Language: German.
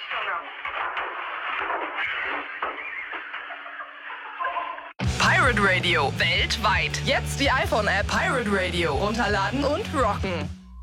Pirate Radio. Weltweit. Jetzt die iPhone-App Pirate Radio. Runterladen und rocken.